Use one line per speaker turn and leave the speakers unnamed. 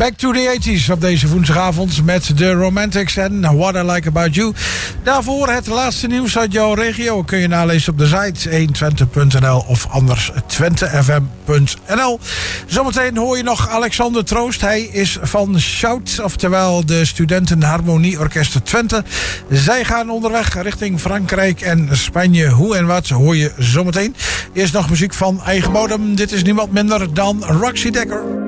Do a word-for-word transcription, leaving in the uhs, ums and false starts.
Back to the eighties op deze woensdagavond met The Romantics en What I Like About You. Daarvoor het laatste nieuws uit jouw regio kun je nalezen op de site honderdtwintig punt n l of anders twente f m punt n l. Zometeen hoor je nog Alexander Troost. Hij is van Shout, oftewel de Studentenharmonieorkest Twente. Zij gaan onderweg richting Frankrijk en Spanje. Hoe en wat hoor je zometeen. Eerst nog muziek van eigen bodem. Dit is niemand minder dan Roxy Dekker.